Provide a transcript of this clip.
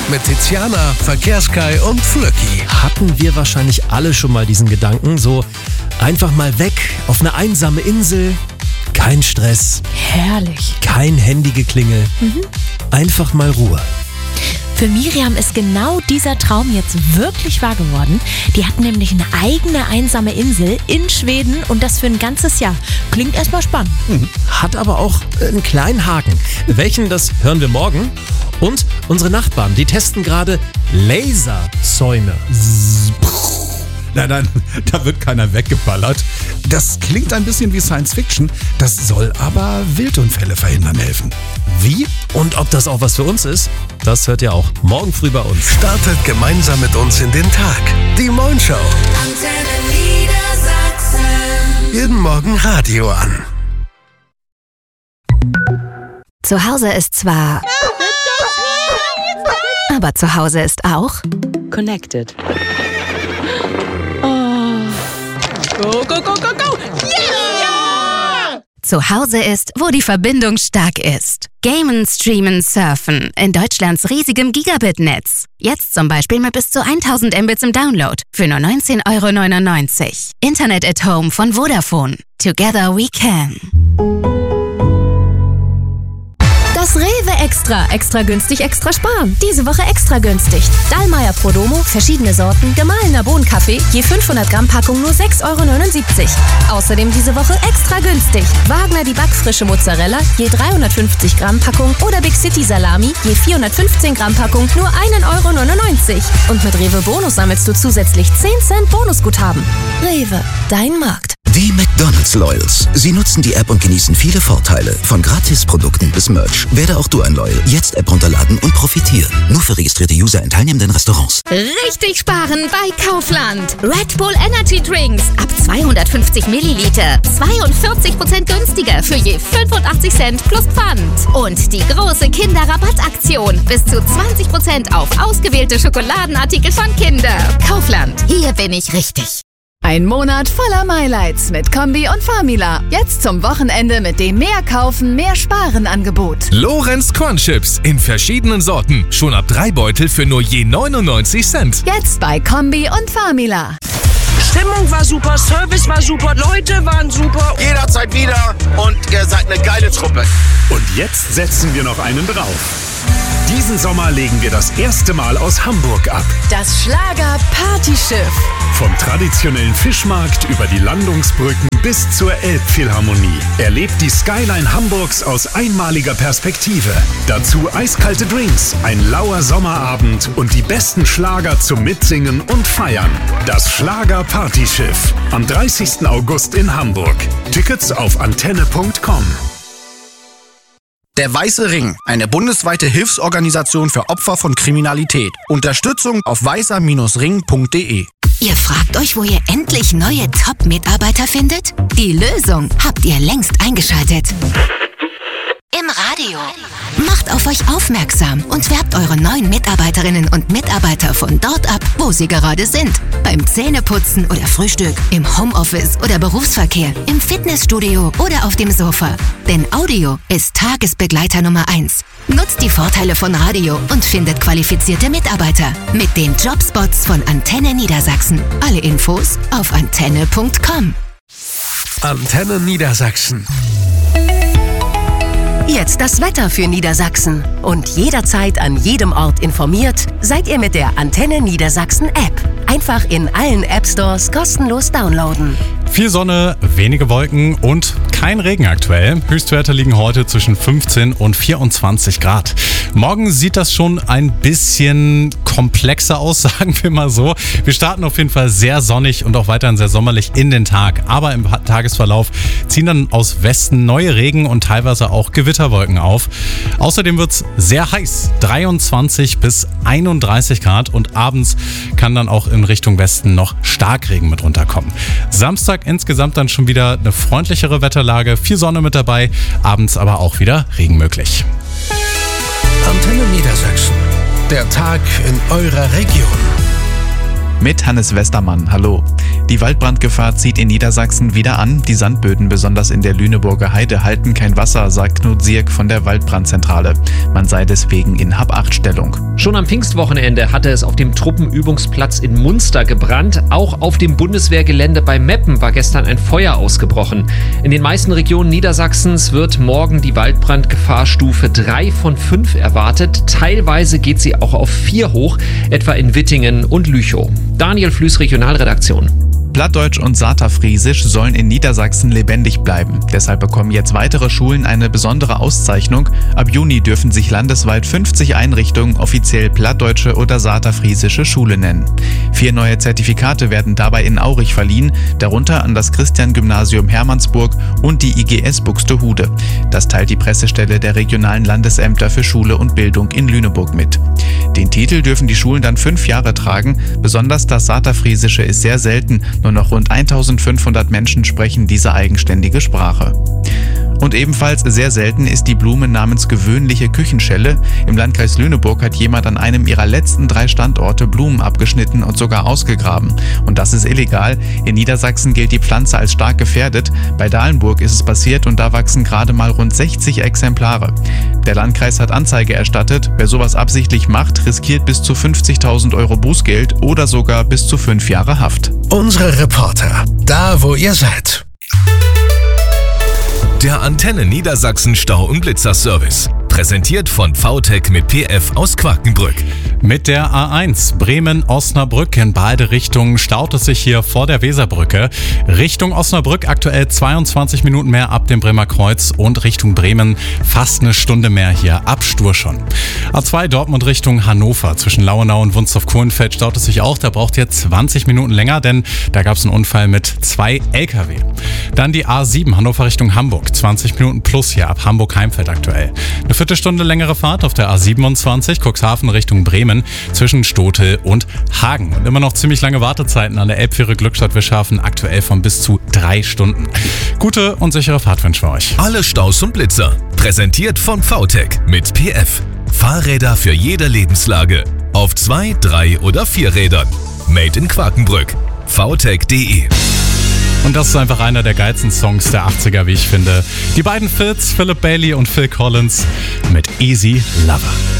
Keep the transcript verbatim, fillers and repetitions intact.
mit Tiziana, Verkehrskai und Flöcki. Hatten wir wahrscheinlich alle schon mal diesen Gedanken, so einfach mal weg auf eine einsame Insel, kein Stress, Herrlich. kein Handygeklingel, Mhm. einfach mal Ruhe. Für Miriam ist genau dieser Traum jetzt wirklich wahr geworden. Die hat nämlich eine eigene einsame Insel in Schweden und das für ein ganzes Jahr. Klingt erstmal spannend. Hat aber auch einen kleinen Haken. Welchen, das hören wir morgen. Und unsere Nachbarn, die testen gerade Laserzäune. Nein, nein, da wird keiner weggeballert. Das klingt ein bisschen wie Science Fiction, das soll aber Wildunfälle verhindern helfen. Wie und ob das auch was für uns ist, das hört ihr auch morgen früh bei uns. Startet gemeinsam mit uns in den Tag. Die Moin Show. Antenne Niedersachsen. Jeden Morgen Radio an. Zu Hause ist zwar... Aber zu Hause ist auch... Connected. Go, go, go, go, go! Yeah! Zu Hause ist, wo die Verbindung stark ist. Gamen, streamen, surfen. In Deutschlands riesigem Gigabit-Netz. Jetzt zum Beispiel mit bis zu tausend Mbits im Download. Für nur neunzehn Euro neunundneunzig. Internet at Home von Vodafone. Together we can. Das Rewe Extra. Extra günstig, extra sparen. Diese Woche extra günstig. Dallmayr Prodomo, verschiedene Sorten, gemahlener Bohnenkaffee, je fünfhundert Gramm Packung nur sechs Euro neunundsiebzig. Außerdem diese Woche extra günstig. Wagner die backfrische Mozzarella, je dreihundertfünfzig Gramm Packung oder Big City Salami, je vierhundertfünfzehn Gramm Packung nur ein Euro neunundneunzig. Und mit Rewe Bonus sammelst du zusätzlich zehn Cent Bonusguthaben. Rewe, dein Markt. Die McDonald's Loyals. Sie nutzen die App und genießen viele Vorteile. Von Gratisprodukten bis Merch. Werde auch du ein Loyal. Jetzt App runterladen und profitieren. Nur für registrierte User in teilnehmenden Restaurants. Richtig sparen bei Kaufland. Red Bull Energy Drinks ab zweihundertfünfzig Milliliter. zweiundvierzig Prozent günstiger für je fünfundachtzig Cent plus Pfand. Und die große Kinderrabattaktion. Bis zu zwanzig Prozent auf ausgewählte Schokoladenartikel von Kinder. Kaufland. Hier bin ich richtig. Ein Monat voller Highlights mit Kombi und Famila. Jetzt zum Wochenende mit dem Mehr kaufen, mehr sparen Angebot. Lorenz Cornchips in verschiedenen Sorten. Schon ab drei Beutel für nur je neunundneunzig Cent. Jetzt bei Kombi und Famila. Stimmung war super, Service war super, Leute waren super. Jederzeit wieder und ihr seid eine geile Truppe. Und jetzt setzen wir noch einen drauf. Diesen Sommer legen wir das erste Mal aus Hamburg ab. Das Schlager-Partyschiff. Vom traditionellen Fischmarkt über die Landungsbrücken bis zur Elbphilharmonie. Erlebt die Skyline Hamburgs aus einmaliger Perspektive. Dazu eiskalte Drinks, ein lauer Sommerabend und die besten Schlager zum Mitsingen und Feiern. Das Schlager-Partyschiff. Am dreißigsten August in Hamburg. Tickets auf antenne punkt com. Der Weiße Ring, eine bundesweite Hilfsorganisation für Opfer von Kriminalität. Unterstützung auf weißer Ring punkt de. Ihr fragt euch, wo ihr endlich neue Top-Mitarbeiter findet? Die Lösung habt ihr längst eingeschaltet. Im Radio. Macht auf euch aufmerksam und werbt eure neuen Mitarbeiterinnen und Mitarbeiter von dort ab, wo sie gerade sind. Beim Zähneputzen oder Frühstück, im Homeoffice oder Berufsverkehr, im Fitnessstudio oder auf dem Sofa. Denn Audio ist Tagesbegleiter Nummer eins. Nutzt die Vorteile von Radio und findet qualifizierte Mitarbeiter mit den Jobspots von Antenne Niedersachsen. Alle Infos auf antenne punkt com. Antenne Niedersachsen. Jetzt das Wetter für Niedersachsen. Und jederzeit an jedem Ort informiert, seid ihr mit der Antenne Niedersachsen App. Einfach in allen App Stores kostenlos downloaden. Viel Sonne, wenige Wolken und kein Regen aktuell. Höchstwerte liegen heute zwischen fünfzehn und vierundzwanzig Grad. Morgen sieht das schon ein bisschen komplexer aus, sagen wir mal so. Wir starten auf jeden Fall sehr sonnig und auch weiterhin sehr sommerlich in den Tag. Aber im Tagesverlauf ziehen dann aus Westen neue Regen und teilweise auch Gewitterwolken auf. Außerdem wird es sehr heiß, dreiundzwanzig bis einunddreißig Grad und abends kann dann auch in Richtung Westen noch Starkregen mit runterkommen. Samstag insgesamt dann schon wieder eine freundlichere Wetterlage, viel Sonne mit dabei, abends aber auch wieder Regen möglich. Antenne Niedersachsen. Der Tag in eurer Region. Mit Hannes Westermann. Hallo. Die Waldbrandgefahr zieht in Niedersachsen wieder an. Die Sandböden, besonders in der Lüneburger Heide, halten kein Wasser, sagt Knut Sierk von der Waldbrandzentrale. Man sei deswegen in Hab-acht-Stellung. Schon am Pfingstwochenende hatte es auf dem Truppenübungsplatz in Munster gebrannt. Auch auf dem Bundeswehrgelände bei Meppen war gestern ein Feuer ausgebrochen. In den meisten Regionen Niedersachsens wird morgen die Waldbrandgefahrstufe drei von fünf erwartet. Teilweise geht sie auch auf vier hoch, etwa in Wittingen und Lüchow. Daniel Flüß, Regionalredaktion. Plattdeutsch und Saterfriesisch sollen in Niedersachsen lebendig bleiben. Deshalb bekommen jetzt weitere Schulen eine besondere Auszeichnung. Ab Juni dürfen sich landesweit fünfzig Einrichtungen offiziell plattdeutsche oder saterfriesische Schule nennen. Vier neue Zertifikate werden dabei in Aurich verliehen, darunter an das Christian-Gymnasium Hermannsburg und die I G S Buxtehude. Das teilt die Pressestelle der regionalen Landesämter für Schule und Bildung in Lüneburg mit. Den Titel dürfen die Schulen dann fünf Jahre tragen. Besonders das Saterfriesische ist sehr selten. Nur noch rund eintausendfünfhundert Menschen sprechen diese eigenständige Sprache. Und ebenfalls sehr selten ist die Blume namens gewöhnliche Küchenschelle. Im Landkreis Lüneburg hat jemand an einem ihrer letzten drei Standorte Blumen abgeschnitten und sogar ausgegraben. Und das ist illegal. In Niedersachsen gilt die Pflanze als stark gefährdet. Bei Dahlenburg ist es passiert und da wachsen gerade mal rund sechzig Exemplare. Der Landkreis hat Anzeige erstattet. Wer sowas absichtlich macht, riskiert bis zu fünfzigtausend Euro Bußgeld oder sogar bis zu fünf Jahre Haft. Unsere Reporter, da wo ihr seid. Der Antenne Niedersachsen Stau- und Blitzer-Service. Präsentiert von V T E C mit P F aus Quakenbrück. Mit der A eins Bremen-Osnabrück in beide Richtungen staut es sich hier vor der Weserbrücke. Richtung Osnabrück aktuell zweiundzwanzig Minuten mehr ab dem Bremer Kreuz und Richtung Bremen fast eine Stunde mehr hier ab Stur schon. A zwei Dortmund Richtung Hannover zwischen Lauenau und Wunstorf-Kohlenfeld staut es sich auch. Da braucht ihr zwanzig Minuten länger, denn da gab es einen Unfall mit zwei L K W. Dann die A sieben Hannover Richtung Hamburg. zwanzig Minuten plus hier ab Hamburg-Heimfeld aktuell. Eine Viertelstunde längere Fahrt auf der A siebenundzwanzig Cuxhaven Richtung Bremen zwischen Stotel und Hagen. Und immer noch ziemlich lange Wartezeiten an der Elbfähre Glückstadt-Wischhafen, aktuell von bis zu drei Stunden. Gute und sichere Fahrt wünschen wir euch. Alle Staus und Blitzer. Präsentiert von V T E C mit P F. Fahrräder für jede Lebenslage. Auf zwei, drei oder vier Rädern. Made in Quakenbrück. v t e c punkt d e. Und das ist einfach einer der geilsten Songs der achtziger, wie ich finde. Die beiden Phils, Philip Bailey und Phil Collins mit Easy Lover.